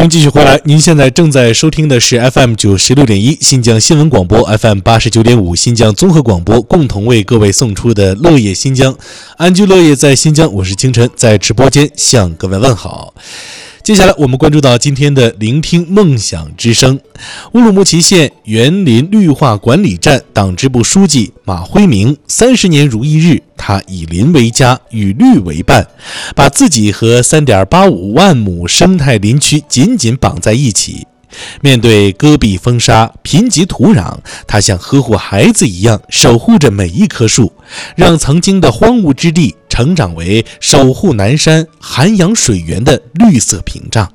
迎继续回来，您现在正在收听的是 FM96.1 新疆新闻广播， FM89.5 新疆综合广播，共同为各位送出的乐业新疆，安居乐业在新疆，我是清晨，在直播间向各位问好。接下来我们关注到今天的聆听梦想之声。乌鲁木齐县园林绿化管理站党支部书记马辉明30年如一日，他以林为家，与绿为伴，把自己和3.85万亩生态林区紧紧绑在一起。面对戈壁风沙、贫瘠土壤，他像呵护孩子一样守护着每一棵树，让曾经的荒芜之地成长为守护南山、涵养水源的绿色屏障。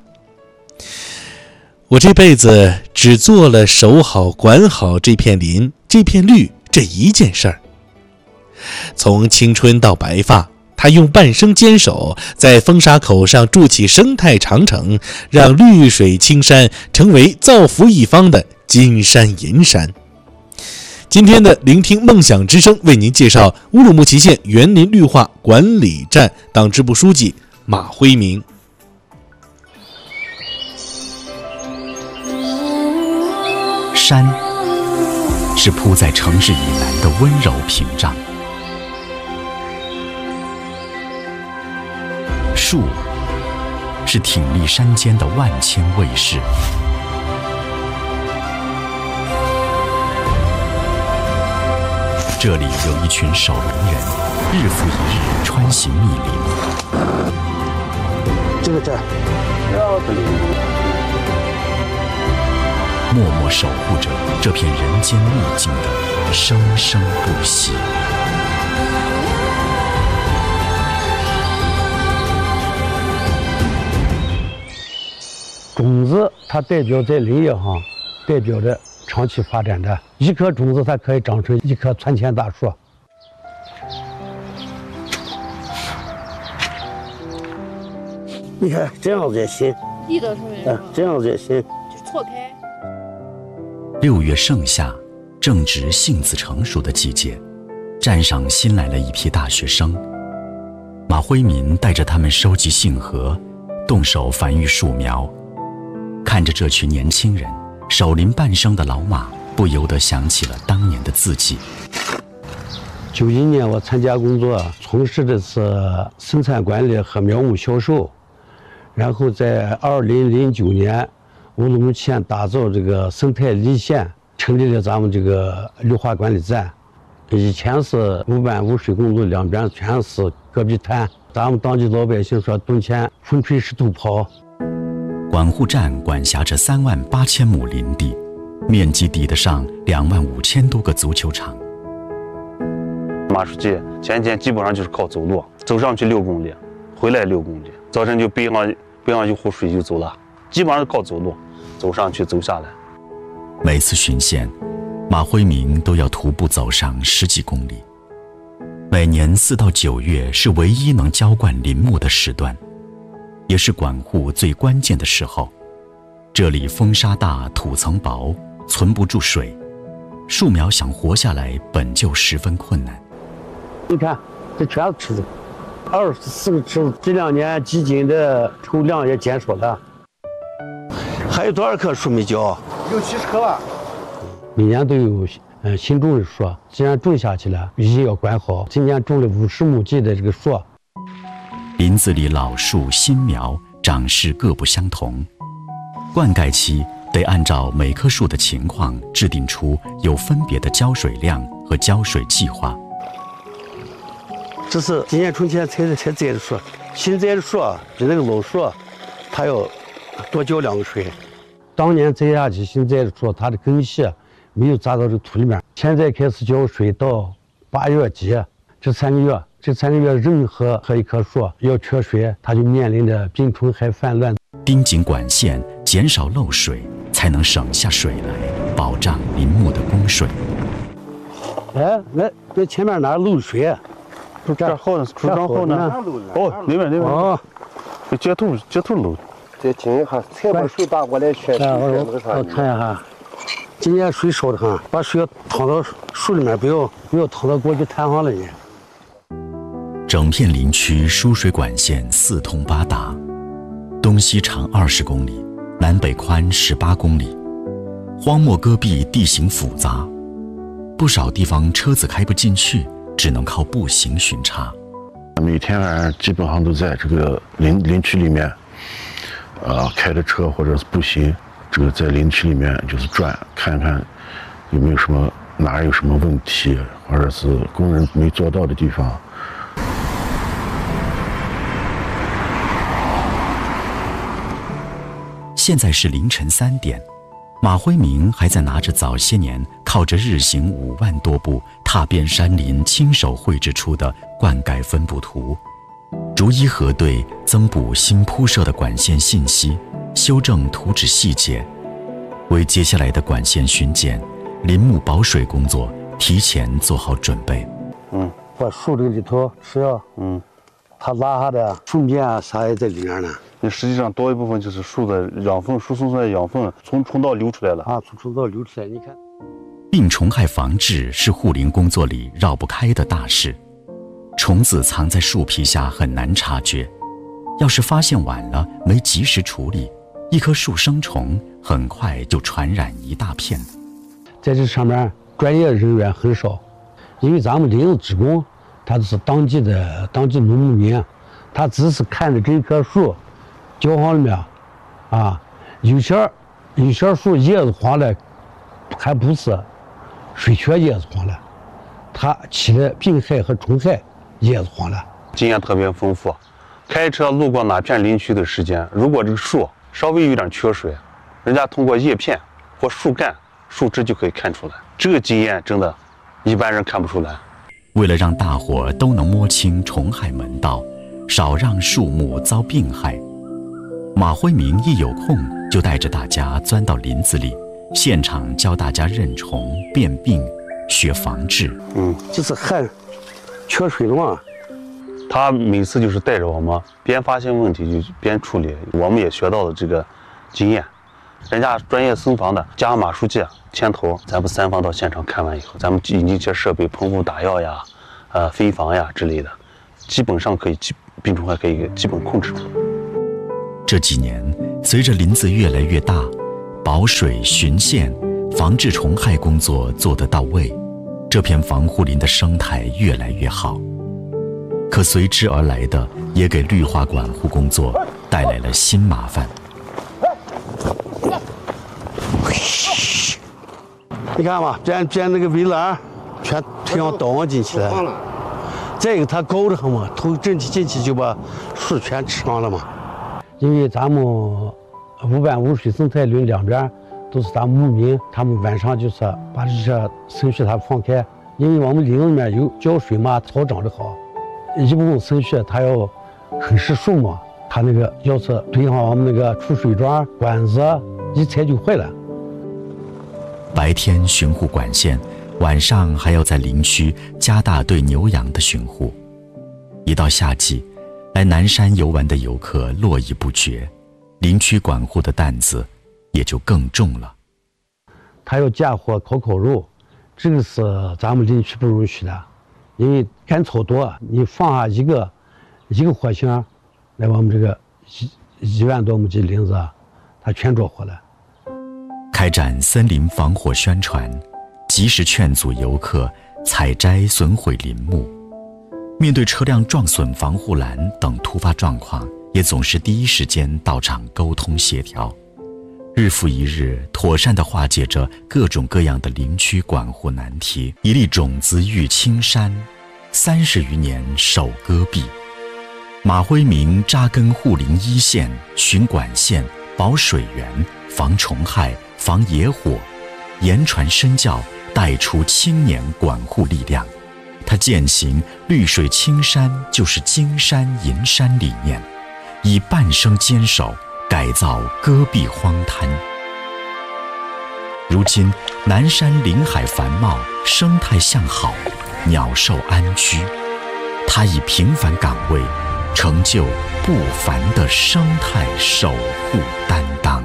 我这辈子只做了守好、管好这片林、这片绿这一件事儿。从青春到白发，他用半生坚守，在风沙口上筑起生态长城，让绿水青山成为造福一方的金山银山。今天的聆听梦想之声为您介绍乌鲁木齐县园林绿化管理站党支部书记马辉明。 山是铺在城市以南的温柔屏障，树是挺立山间的万千卫士。这里有一群守林人，日复一日穿行密林。 这儿， 默默守护着这片人间秘境的生生不息。 种子它代表在林业上代表着长期发展的，一颗种子它可以长成一棵参天大树。你看这样才行， 地的时候这样才行， 就错开。 6月盛夏，正值杏子成熟的季节，站上新来了一批大学生。马辉民带着他们收集杏核，动手繁育树苗。看着这群年轻人守林半生的老马，不由得想起了当年的自己。 91年我参加工作，从事的是生产管理和苗木销售，然后在2009年乌鲁木齐县打造这个生态林县，成立了咱们这个绿化管理站。以前是5班污水公路两边全是戈壁滩，咱们当地老百姓说冬天风吹石头跑。 管护站管辖着38000亩林地，面积抵得上25000多个足球场。 马书记前天基本上就是靠走路，走上去6公里，回来6公里，早晨就背上一壶水就走了，基本上靠走路，走上去走下来。 每次巡线，马辉明都要徒步走上10几公里。每年4到9月是唯一能浇灌林木的时段，也是管护最关键的时候。这里风沙大，土层薄，存不住水，树苗想活下来本就十分困难。 你看，这全是池子，24个池子，这2年基金的抽量也减少了。还有多少棵树没浇？60-70棵吧。每年都有新种的树，既然种下去了，一定要管好。今年种了50亩地的这个树。 林子里老树新苗长势各不相同，灌溉期得按照每棵树的情况制定出有分别的浇水量和浇水计划。 这是今年春天才栽的树，新栽的树比那个老树它要多浇2个水。当年栽下去新栽的树，它的根系没有扎到这个土里面，现在开始浇水到8月底，这3个月任何一棵树要缺水，它就面临着病虫害泛滥。 盯紧管线，减少漏水，才能省下水来，保障林木的供水。 哎，那前面哪漏水？ 这后呢？出张后呢？哦，那边。哦，这接头漏。 再听一下，才把水打过来全我看一下，今年水少的很，把水淌到树里面，不要淌到过去滩上了。 整片林区输水管线4通8达，东西长20公里， 南北宽18公里，荒漠戈壁地形复杂，不少地方车子开不进去，只能靠步行巡查。 每天晚上基本上都在这个林区里面，开着车或者是步行，这个在林区里面就是转，看看有没有什么哪有什么问题，或者是工人没做到的地方。 现在是凌晨3点，马辉明还在拿着早些年靠着日行5万多步踏遍山林亲手绘制出的灌溉分布图，逐一核对增补新铺设的管线信息，修正图纸细节，为接下来的管线巡检、林木保水工作提前做好准备。 把树这里头吃药，它拉下的树面啊啥也在里面呢。 那实际上多一部分就是树的养分，树送出来的养分从虫道流出来了啊，从虫道流出来，你看。 病虫害防治是护林工作里绕不开的大事，虫子藏在树皮下很难察觉，要是发现晚了，没及时处理，一棵树生虫很快就传染一大片。 在这上面专业人员很少，因为咱们林子职工他是当地农牧民，他只是看着这棵树脚上里面有些树叶子黄了，还不是水缺叶子黄了，它起了病害和虫害叶子黄了。 经验特别丰富，开车路过哪片林区的时间，如果这个树稍微有点缺水，人家通过叶片或树干、树枝就可以看出来。这个经验真的一般人看不出来。 为了让大伙都能摸清虫害门道，少让树木遭病害，马辉明一有空就带着大家钻到林子里，现场教大家认虫、辨病、学防治。 就是旱缺水了嘛。 他每次就是带着我们边发现问题就边处理，我们也学到了这个经验。人家专业森防的加上马书记牵头，咱们3方到现场看完以后，咱们引进一些设备，喷雾打药呀、飞防呀之类的，基本上可以病虫害可以基本控制住。 这几年，随着林子越来越大，保水、巡线、防治虫害工作做得到位，这片防护林的生态越来越好。可随之而来的，也给绿化管护工作带来了新麻烦。 你看吧，这那个围栏全推上倒进去了。再一个，它高得很嘛，头整体进去就把树全吃光了嘛。因为咱们五班五水生态林两边都是咱们牧民，他们晚上就是把这些生畜它放开，因为我们林子里面有浇水嘛，草长得好，一部分生畜它要很是树嘛，它那个要是对上我们那个出水桩管子一踩就坏了。 白天巡护管线，晚上还要在林区加大对牛羊的巡护。一到夏季，来南山游玩的游客络绎不绝，林区管护的担子也就更重了。 他要架火烤肉，这个是咱们林区不允许的，因为干草多，你放下一个火星，来我们这个1万多亩地林子，它全着火了。 开展森林防火宣传，及时劝阻游客采摘损毁林木。面对车辆撞损防护栏等突发状况，也总是第一时间到场沟通协调，日复一日，妥善地化解着各种各样的林区管护难题。一粒种子育青山，30余年守戈壁。马辉明扎根护林一线，巡管线、保水源、防虫害、防野火，言传身教，带出青年管护力量。他践行绿水青山就是金山银山理念，以半生坚守改造戈壁荒滩。如今南山林海繁茂，生态向好，鸟兽安居。他以平凡岗位成就不凡的生态守护担当。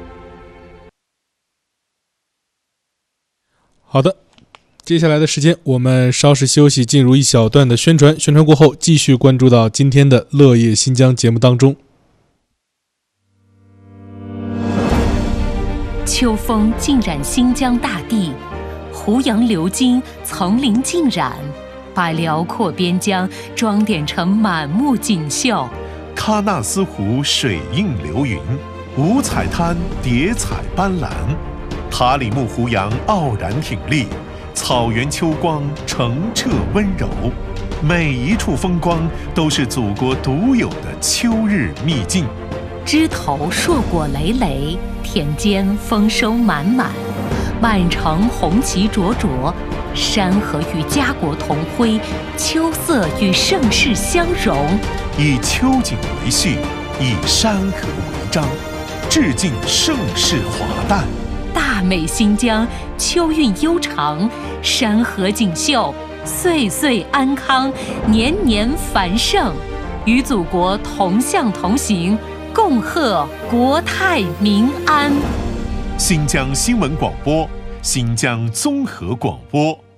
好的，接下来的时间我们稍事休息，进入一小段的宣传。宣传过后，继续关注到今天的乐业新疆节目当中。 秋风浸染新疆大地，胡杨流金，层林尽染，把辽阔边疆装点成满目锦绣。 喀纳斯湖水映流云，五彩滩叠彩斑斓，塔里木胡杨傲然挺立，草原秋光澄澈温柔。每一处风光都是祖国独有的秋日秘境。 枝头硕果累累，田间丰收满满，满城红旗灼灼，山河与家国同辉，秋色与盛世相融。 以秋景为序，以山河为章，致敬盛世华诞。 大美新疆，秋韵悠长，山河锦绣，岁岁安康，年年繁盛，与祖国同向同行，共贺国泰民安。 新疆新闻广播，新疆综合广播。